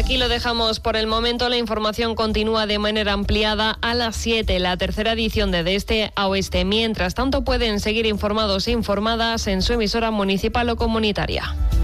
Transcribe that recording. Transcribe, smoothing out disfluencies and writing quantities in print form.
Aquí lo dejamos por el momento. La información continúa de manera ampliada a las 7, la tercera edición de Este a Oeste. Mientras tanto, pueden seguir informados e informadas en su emisora municipal o comunitaria.